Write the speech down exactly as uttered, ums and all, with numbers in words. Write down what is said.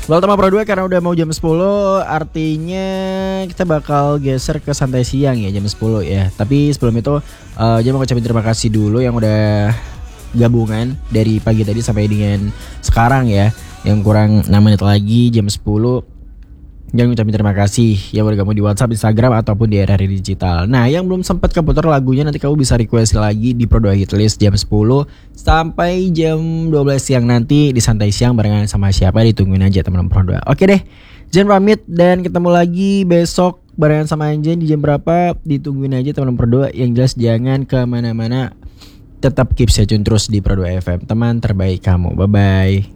Lo utama Pro dua karena udah mau jam sepuluh, artinya kita bakal geser ke santai siang ya jam sepuluh ya. Tapi sebelum itu uh, jangan mau ucapin terima kasih dulu yang udah gabungan dari pagi tadi sampai dengan sekarang ya. Yang kurang enam menit lagi jam sepuluh. Jangan ucapin terima kasih yang udah gabung di WhatsApp, Instagram ataupun di R R I Digital. Nah, yang belum sempat keputar lagunya nanti kamu bisa request lagi di Pro dua Hitlist jam sepuluh sampai jam dua belas siang nanti di santai siang barengan sama siapa ditungguin aja teman-teman Pro dua. Oke deh. Jen pamit dan ketemu lagi besok barengan sama Anjen di jam berapa ditungguin aja teman-teman Pro dua. Yang jelas jangan kemana-mana. Tetap keep stay tune terus di Pro dua F M, teman terbaik kamu. Bye bye.